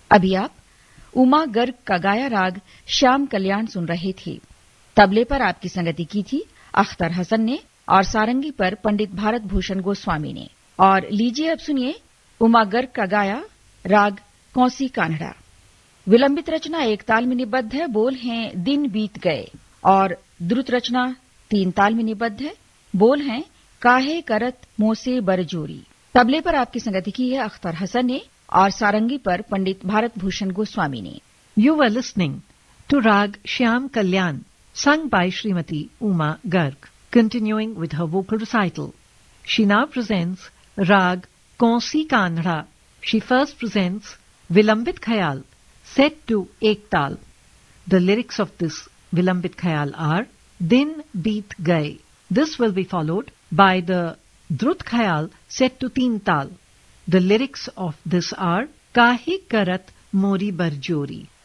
अभी आप उमा गर्ग का गाया राग श्याम कल्याण सुन रहे थे। तबले पर आपकी संगति की थी अख्तर हसन ने और सारंगी पर पंडित भारत भूषण गोस्वामी ने। और लीजिए अब सुनिए उमा गर्ग का गाया राग कौसी कान्हड़ा। विलंबित रचना एक ताल में निबद्ध है, बोल हैं दिन बीत गए, और द्रुत रचना 3 ताल में निबद्ध है, बोल हैं काहे करत मोसे बरजोरी। तबले पर आपकी संगति की है अख्तर हसन ने और सारंगी पर पंडित भारत भूषण गोस्वामी ने। You were listening to Rag Shyam Kalyan, sung by Srimati Uma Garg. Continuing with her vocal recital, she now presents Rag Kaunsi Kanhda. She first presents Vilambit Khayal, set to Ek Tal. The lyrics of this Vilambit Khayal are Din Beet Gaye. This will be followed by the Drut Khayal set to Teen Tal. The lyrics of this are Kahe Karat Mori Barjori.